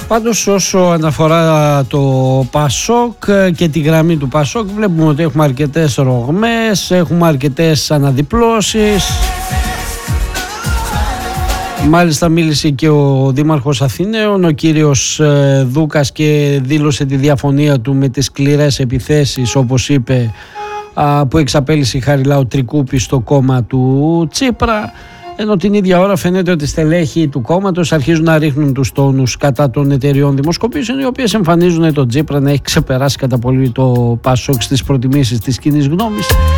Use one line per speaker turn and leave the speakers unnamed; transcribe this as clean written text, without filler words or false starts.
Πάντως όσο αναφορά το ΠΑΣΟΚ και τη γραμμή του ΠΑΣΟΚ, βλέπουμε ότι έχουμε αρκετές ρογμές, έχουμε αρκετές αναδιπλώσεις. Μάλιστα μίλησε και ο Δήμαρχος Αθηναίων, ο κύριος Δούκας, και δήλωσε τη διαφωνία του με τις σκληρές επιθέσεις, όπως είπε, που εξαπέλυσε η Χαριλάου Τρικούπη στο κόμμα του Τσίπρα, ενώ την ίδια ώρα φαίνεται ότι στελέχη του κόμματος αρχίζουν να ρίχνουν τους τόνους κατά των εταιριών δημοσκοπήσεων, οι οποίες εμφανίζουν τον Τσίπρα να έχει ξεπεράσει κατά πολύ το ΠΑΣΟΚ στις προτιμήσεις της κοινής γνώμης.